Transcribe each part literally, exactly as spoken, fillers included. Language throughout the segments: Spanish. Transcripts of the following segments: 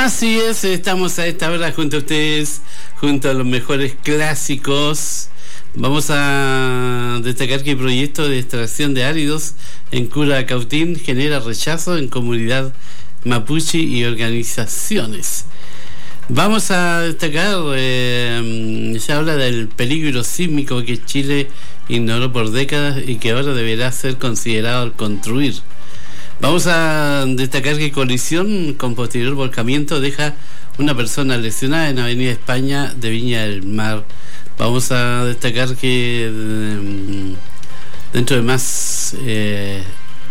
Así es, estamos a esta hora junto a ustedes, junto a los mejores clásicos. Vamos a destacar que el proyecto de extracción de áridos en Curacautín genera rechazo en comunidad mapuche y organizaciones. Vamos a destacar, eh, se habla del peligro sísmico que Chile ignoró por décadas y que ahora deberá ser considerado al construir. Vamos a destacar que colisión con posterior volcamiento deja una persona lesionada en Avenida España de Viña del Mar. Vamos a destacar que eh, dentro de más eh,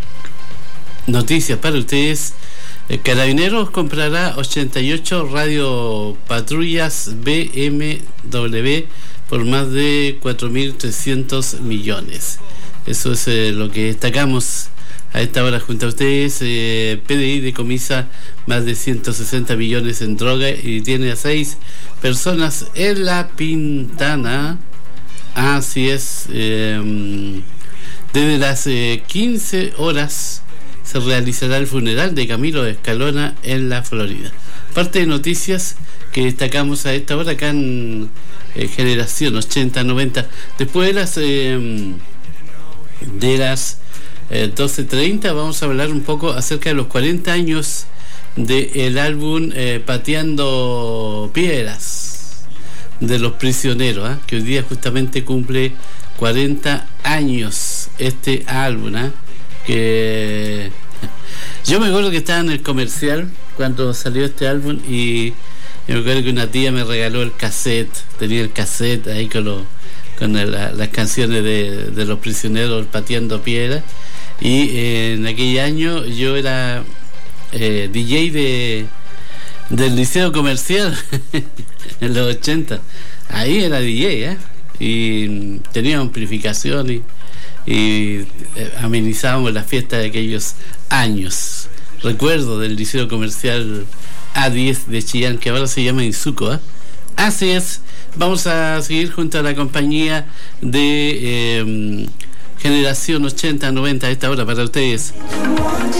noticias para ustedes, eh, Carabineros comprará ochenta y ocho radiopatrullas B M W por más de cuatro mil trescientos millones. Eso es eh, lo que destacamos a esta hora junto a ustedes. eh, P D I decomisa más de ciento sesenta millones en droga y tiene a seis personas en La Pintana. Así es. Eh, desde las eh, quince horas se realizará el funeral de Camilo Escalona en la Florida. Parte de noticias que destacamos a esta hora acá en eh, Generación ochenta noventa. Después de las eh, de las Eh, doce treinta vamos a hablar un poco acerca de los cuarenta años del álbum eh, Pateando Piedras de Los Prisioneros, ¿eh? que hoy día justamente cumple cuarenta años este álbum, ¿eh? que yo me acuerdo que estaba en el comercial cuando salió este álbum y me acuerdo que una tía me regaló el cassette, tenía el cassette ahí con, lo, con la, las canciones de, de Los Prisioneros Pateando Piedras. Y eh, en aquel año yo era eh, D J de del Liceo Comercial en los ochenta. Ahí era D J, ¿eh? Y tenía amplificación y, y eh, amenizábamos la fiesta de aquellos años. Recuerdo del Liceo Comercial A diez de Chillán, que ahora se llama Insuco, ¿eh? Así es. Vamos a seguir junto a la compañía de eh, Generación ochenta noventa a esta hora para ustedes.